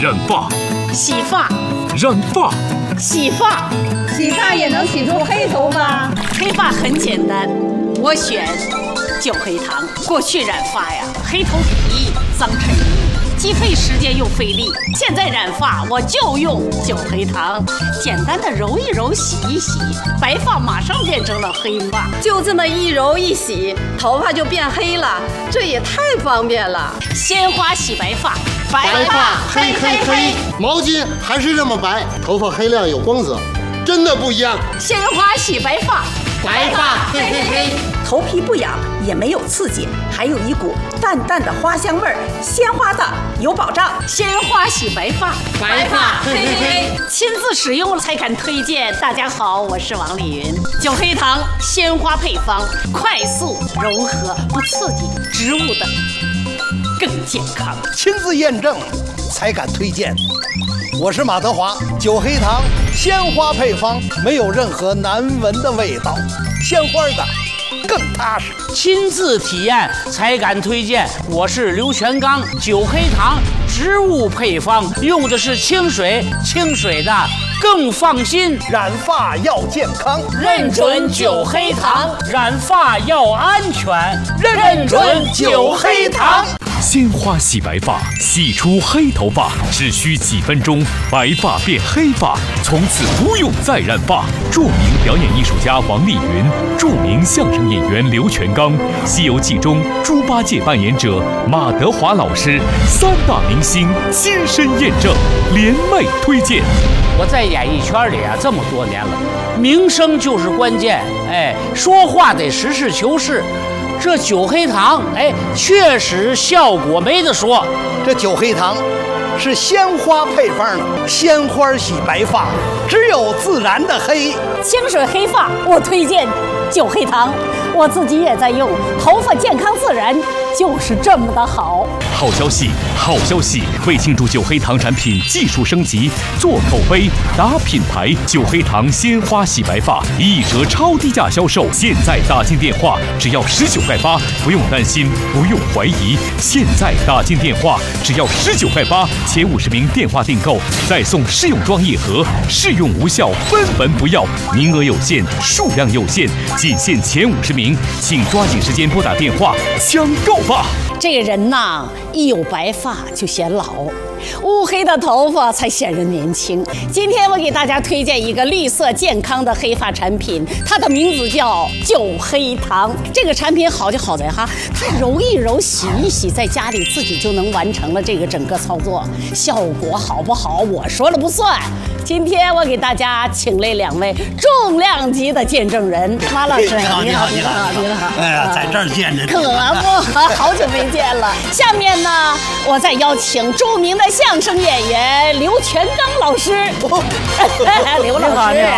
染发、 洗发、 染发、 洗发， 洗发也能洗出黑头发。 黑发很简单，我选9黑糖。过去染发呀，黑头皮、脏衬衣，既费时间又费力。现在染发我就用9黑糖，简单的揉一揉、洗一洗，白发马上变成了黑发。 就这么一揉一洗，头发就变黑了，这也太方便了。 鲜花洗白发， 白发黑黑黑，毛巾还是这么白，头发黑亮有光泽，真的不一样。 鲜花洗白发， 白发黑黑黑， 头皮不痒，也没有刺激，还有一股淡淡的花香味儿，鲜花的有保障。 鲜花洗白发， 白发黑黑黑， 亲自使用了才敢推荐。大家好，我是王丽云。9黑糖鲜花配方，快速柔和，不刺激，植物的更健康。 亲自验证才敢推荐。我是马德华，9黑糖鲜花配方，没有任何难闻的味道，鲜花的更踏实。 亲自体验才敢推荐。我是刘全刚，9黑糖植物配方，用的是清水，清水的更放心。 染发要健康， 认准9黑糖；染发要安全，认准9黑糖。 鲜花洗白发，洗出黑头发，只需几分钟，白发变黑发，从此不用再染发。著名表演艺术家王丽云，著名相声演员刘全刚，《西游记》中猪八戒扮演者马德华老师，3大明星亲身验证，联袂推荐。 我在演艺圈里这么多年了，名声就是关键。说话得实事求是。这9黑糖，确实效果没得说。 这9黑糖是鲜花配方的，鲜花洗白发，只有自然的黑。 清水黑发，我推荐9黑糖，我自己也在用，头发健康自然，就是这么的好。 好消息，好消息！为庆祝9黑糖产品技术升级，做口碑、打品牌，9黑糖鲜花洗白发1折超低价销售。现在打进电话，只要19块8，不用担心，不用怀疑。现在打进电话，只要19块8，前50名电话订购再送试用装1盒，试用无效分文不要，名额有限，数量有限，仅限前50名，请抓紧时间拨打电话抢购吧！ 这个人呐，一有白发就显老，乌黑的头发才显人年轻。今天我给大家推荐一个绿色健康的黑发产品，它的名字叫9黑糖。这个产品好就好在它揉一揉、洗一洗，在家里自己就能完成了这个整个操作，效果好不好我说了不算。今天我给大家请来2位重量级的见证人，马老师， 你好。哎呀，在这儿见着， 可不，好久没见了。下面呢，我再邀请著名的相声演员刘全刚老师。刘老师，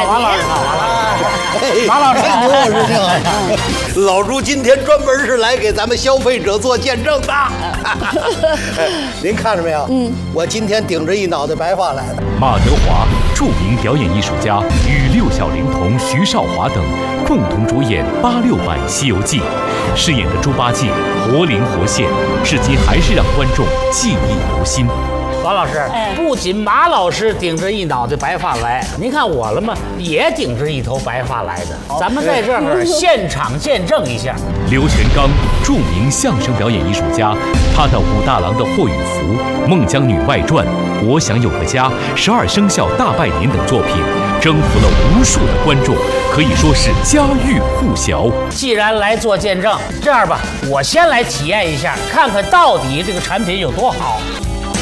马老师，你好。老朱今天专门是来给咱们消费者做见证的。您看着没有？我今天顶着一脑袋白发来的。 马德华，著名表演艺术家，与6小龄童徐少华等共同主演86版《西游记》，饰演的猪八戒活灵活现，至今还是让观众记忆犹新。 王老师，不仅马老师顶着一脑袋白发来，您看我了吗？也顶着一头白发来的。咱们在这儿现场见证一下。 刘全刚，著名相声表演艺术家，他的武大郎的霍雨福、孟姜女外传、我想有个家、12生肖大拜年等作品，征服了无数的观众，可以说是家喻户晓。 既然来做见证，这样吧，我先来体验一下，看看到底这个产品有多好。